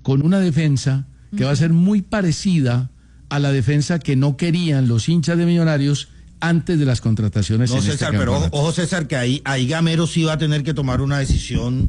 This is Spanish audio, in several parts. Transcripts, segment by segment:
con una defensa que va a ser muy parecida a la defensa que no querían los hinchas de Millonarios antes de las contrataciones. No, en César, este pero campeonato. ojo, César, que ahí Gamero sí va a tener que tomar una decisión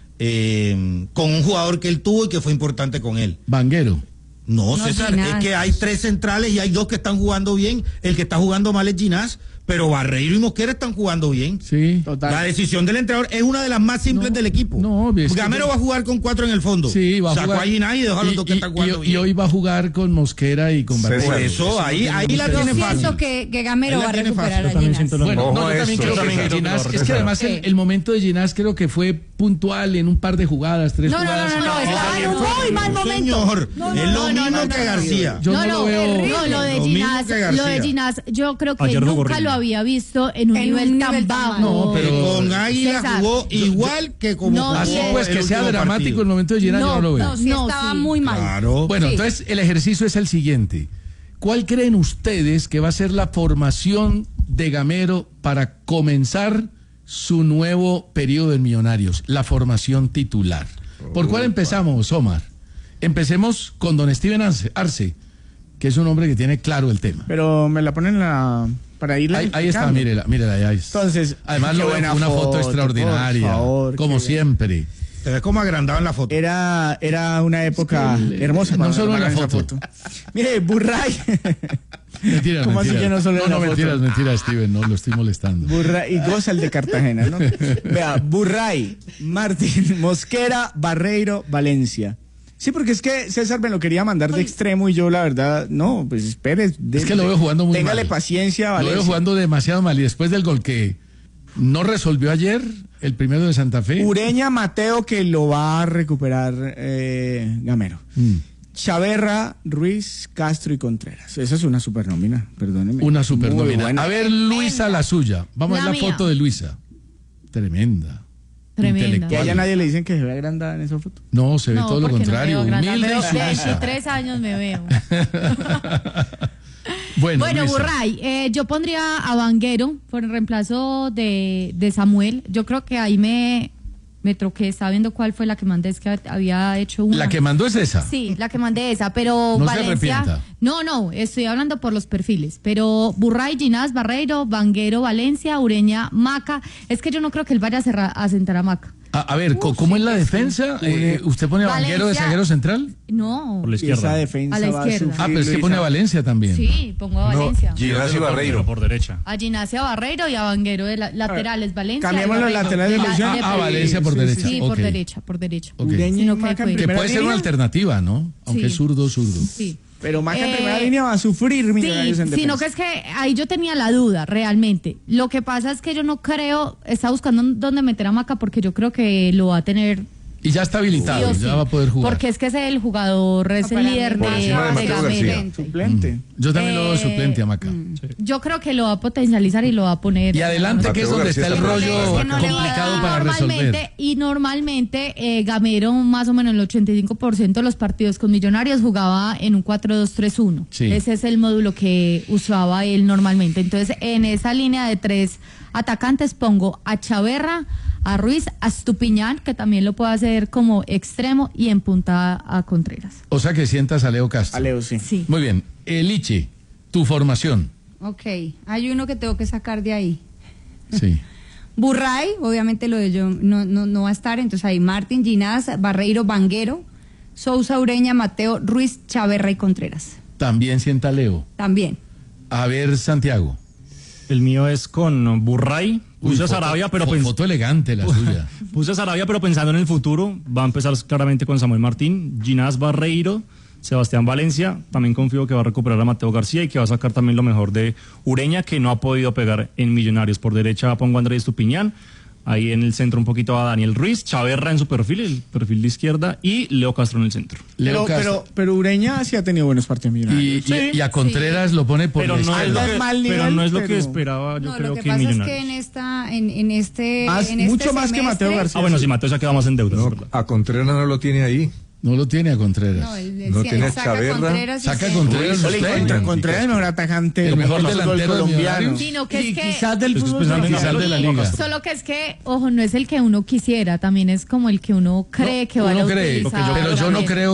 con un jugador que él tuvo y que fue importante con él. Vanguero. No, César, Ginás. es que hay 3 centrales y hay 2 que están jugando bien. El que está jugando mal es Ginás, pero Barreiro y Mosquera están jugando bien. Sí. Total. La decisión del entrenador es una de las más simples del equipo. No, es que- Gamero va a jugar con 4 en el fondo. Sí, va a Sacó jugar. a Ginás y dejó a los 2 que están jugando y bien. hoy va a jugar con Mosquera y con Barreiro. Por eso, ahí la Yo tiene fácil. siento que Gamero Él la va a tiene recuperar fácil. a Yo también Ginás. siento lo Bueno, mismo. no, yo también creo que Ginás, es que además el momento de Ginás creo que fue puntual en un par de jugadas, 3 No, jugadas. estaba en un muy mal momento. Señor, No, no, es lo no, mismo no, que no, García. Yo no lo veo. No, lo de Lo mismo Ginás, que García. lo de Ginás, yo creo que Ayer jugó nunca horrible. lo había visto en un nivel tan bajo. No, pero- Con Águila César, jugó igual que como No, jugó Así bien. pues, que el sea último dramático partido. el momento de Ginás, yo no lo veo. No, sí estaba muy mal. Claro. Bueno, Sí. entonces el ejercicio es el siguiente. ¿Cuál creen ustedes que va a ser la formación de Gamero para comenzar su nuevo periodo en Millonarios? La formación titular. ¿Por cuál empezamos, Omar? Empecemos con don Steven Arce, que es un hombre que tiene claro el tema. Pero me la ponen para irla Ahí está, explicando. mírela, ahí está. Entonces, Además qué lo veo buena con una foto foto, extraordinaria, por favor, como qué bien. siempre. Te ves como agrandado en la foto. Era una época hermosa. no para solo en la esa foto. Mire, Burray. Mentiras, ¿Cómo así mentiras. que no solo en la foto? Mentiras, Steven, no lo estoy molestando. Burray y goza el de Cartagena, ¿no? Vea, Burray, Martín, Mosquera, Barreiro, Valencia. Sí, porque es que César me lo quería mandar de extremo y yo la verdad, no, pues espere. Es que lo veo jugando muy téngale mal. paciencia, Lo Valencia. veo jugando demasiado mal y después del gol que no resolvió ayer, el primero de Santa Fe. Ureña, Mateo, que lo va a recuperar Gamero. Chaverra, Ruiz, Castro y Contreras. Esa es una supernómina, perdóneme. Una supernómina. Muy buena. A ver, Luisa, la suya. Vamos a La ver la mía. foto de Luisa. Tremenda. Tremenda. Que Intelectual. a ella nadie le dicen que se ve agrandada en esa foto. No, se ve No, todo lo porque no contrario. me veo grande. Humilde y Veo sumisa. 23 años me veo. Bueno, Bueno, Luisa. Burray, yo pondría a Vanguero por el reemplazo de Samuel. Yo creo que ahí me troqué, estaba viendo cuál fue la que mandé, es que había hecho una. La que mandó es esa. Sí, la que mandé esa, pero No se Valencia. arrepienta. No, estoy hablando por los perfiles. Pero Burray, Ginás, Barreiro, Vanguero, Valencia, Ureña, Maca. Es que yo no creo que él vaya a sentar a Maca. A ver, ¿cómo es la defensa? ¿Usted pone a Vanguero de Valencia. zaguero central? No. Por la Y esa izquierda. defensa A la va a izquierda. sufrir, Pero es que Luisa. pone a Valencia también. Sí, pongo a Valencia. Ginás y Barreiro. Por derecha. A Ginás y a Barreiro y a Vanguero de laterales. Valencia. cambiemos y los Barreiro laterales de la- posición. Ah, Valencia por Sí, derecha. Sí, ok. por derecha. Ok. Ureña y Sino que Maca en fue- Que primera puede ser línea, una alternativa, ¿no? Aunque Sí. es zurdo. Sí. pero Maca en Eh, primera línea va a sufrir Millonarios en defensa. sino que es que ahí yo tenía la duda, realmente. Lo que pasa es que yo no creo, está buscando dónde meter a Maca porque yo creo que lo va a tener Y ya está habilitado, sí o ya sí. va a poder jugar. Porque es que es el jugador, es el para líder mí, por encima de de Mateo Gamero. García. Suplente. Yo también lo veo suplente a Maca. Yo creo que lo va a potencializar y lo va a poner. Y adelante, que es Mateo donde García está el está rollo es que no le va a complicado para resolver. Y normalmente Gamero, más o menos el 85% de los partidos con Millonarios jugaba en un 4-2-3-1. Sí. Ese es el módulo que usaba él normalmente. Entonces, en esa línea de 3 atacantes pongo a Chaverra, a Ruiz, a Estupiñán, que también lo puede hacer como extremo, y en punta a Contreras. O sea que sientas a Leo Castro. A Leo, sí. Sí. Muy bien. Liche, tu formación. Ok, hay uno que tengo que sacar de ahí. Sí. Burray, obviamente lo de yo no va a estar, entonces hay Martín, Ginás, Barreiro, Vanguero, Sousa, Ureña, Mateo, Ruiz, Chaverra y Contreras. También sienta a Leo. También. A ver, Santiago. El mío es con Burray. Puse a Uy, Sarabia, pero foto elegante la suya. Puse a Sarabia, pero pensando en el futuro. Va a empezar claramente con Samuel Martín, Ginás, Barreiro, Sebastián Valencia. También confío que va a recuperar a Mateo García y que va a sacar también lo mejor de Ureña, que no ha podido pegar en Millonarios. Por derecha pongo a Andrés Estupiñán. Ahí en el centro un poquito a Daniel Ruiz, Chaverra en su perfil, el perfil de izquierda, y Leo Castro en el centro. Leo Castro. Pero Ureña sí ha tenido buenos partidos Y, Millonarios. y a Contreras lo pone por Pero la no, es lo izquierda. que, mal nivel, pero no es lo pero- que esperaba, yo No, creo lo que que pasa es Millonarios. que en este Mucho más que Mateo semestre- García. Ah, bueno, si Mateo se ha quedado más en deuda, No, es verdad. a Contreras no lo tiene ahí. No lo tiene a Contreras. No, No sí, tiene saca Chaverra. Contreras y Saca se- Contreras Ole, usted. Contreras es el mejor atacante El mejor del fútbol delantero de colombiano. Millonarios. Sino que Y es que- quizás del Es que fútbol pensando en Quizás colombiano. de la Leo liga. Castro. Solo que es que, ojo, no es el que uno quisiera, también es como el que uno cree que va a Uno cree, utilizar. pero yo no también. creo